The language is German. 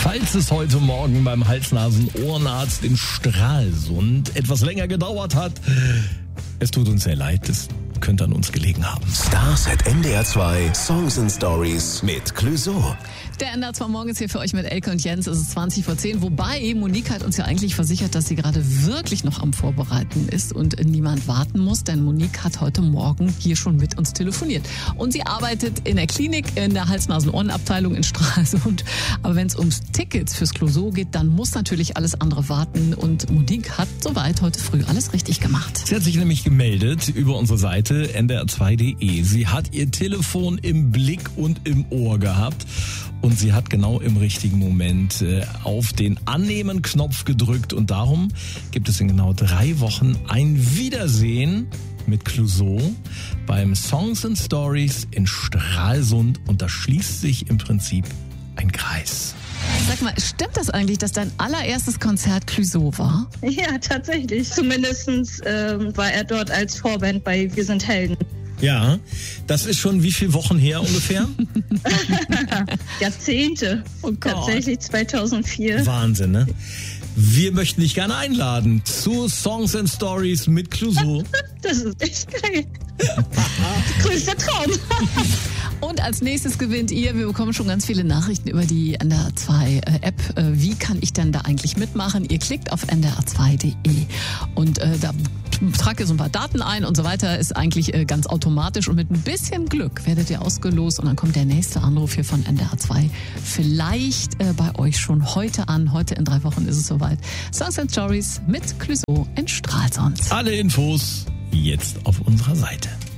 falls es heute Morgen beim Hals-Nasen-Ohrenarzt in Stralsund etwas länger gedauert hat, es tut uns sehr leid, es könnte an uns gelegen haben. Stars at NDR 2 Songs and Stories mit Clouseau. Der NDR 2 Morgen ist hier für euch mit Elke und Jens. Es ist 20:10. Wobei Monique hat uns ja eigentlich versichert, dass sie gerade wirklich noch am Vorbereiten ist und niemand warten muss. Denn Monique hat heute Morgen hier schon mit uns telefoniert. Und sie arbeitet in der Klinik in der Hals-Nasen-Ohren-Abteilung in Stralsund. Aber wenn es ums Tickets fürs Clouseau geht, dann muss natürlich alles andere warten. Und Monique hat soweit heute früh alles richtig gemacht. Sie hat sich nämlich gemeldet über unsere Seite ndr2.de. Sie hat ihr Telefon im Blick und im Ohr gehabt. Und sie hat genau im richtigen Moment auf den Annehmen-Knopf gedrückt. Und darum gibt es in genau 3 Wochen ein Wiedersehen mit Clouseau beim Songs and Stories in Stralsund. Und da schließt sich im Prinzip ein Kreis. Sag mal, stimmt das eigentlich, dass dein allererstes Konzert Clouseau war? Ja, tatsächlich. Zumindest war er dort als Vorband bei Wir sind Helden. Ja, das ist schon wie viele Wochen her ungefähr? Jahrzehnte. Oh Gott. Tatsächlich 2004. Wahnsinn, ne? Wir möchten dich gerne einladen zu Songs and Stories mit Clouseau. Das ist echt geil. Größter Traum. Und als nächstes gewinnt ihr, wir bekommen schon ganz viele Nachrichten über die NDR 2 App. Wie kann ich denn da eigentlich mitmachen? Ihr klickt auf ndr2.de und da tragt ihr so ein paar Daten ein und so weiter. Ist eigentlich ganz automatisch und mit ein bisschen Glück werdet ihr ausgelost und dann kommt der nächste Anruf hier von NDR 2 vielleicht bei euch schon heute an. Heute in 3 Wochen ist es soweit. Songs and Stories mit Clouseau in Stralsund. Alle Infos jetzt auf unserer Seite.